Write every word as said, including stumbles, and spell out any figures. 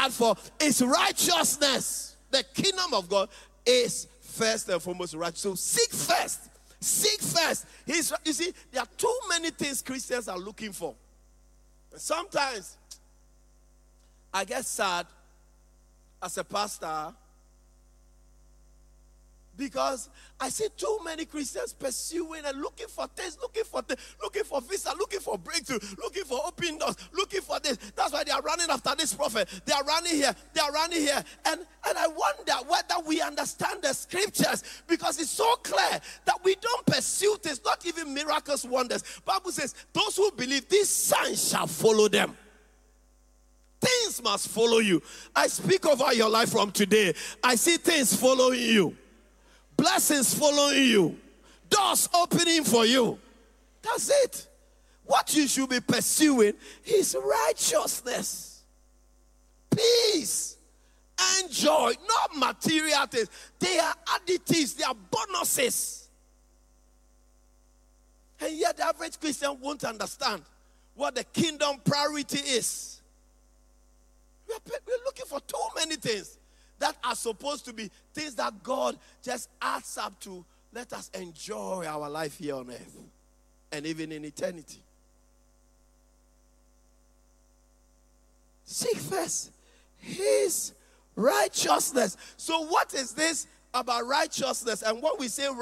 out for is righteousness. The kingdom of God is first and foremost right. So seek first. Seek first. He's, you see, there are too many things Christians are looking for. Sometimes I get sad as a pastor because I see too many Christians pursuing and looking for things, looking for things, looking for visa, looking for breakthrough, looking for open doors, looking for this. That's why they are running after this prophet. They are running here. They are running here. And, and I wonder whether we understand the scriptures, because it's so clear that we don't pursue things, not even miracles, wonders. Bible says, those who believe, these signs shall follow them. Things must follow you. I speak over your life from today. I see things following you. Blessings following you. Doors opening for you. That's it. What you should be pursuing is righteousness, peace, and joy. Not material things. They are additives. They are bonuses. And yet the average Christian won't understand what the kingdom priority is. We're, we're looking for too many things that are supposed to be things that God just adds up to let us enjoy our life here on earth and even in eternity. Seek first his righteousness. So what is this about righteousness? And what we say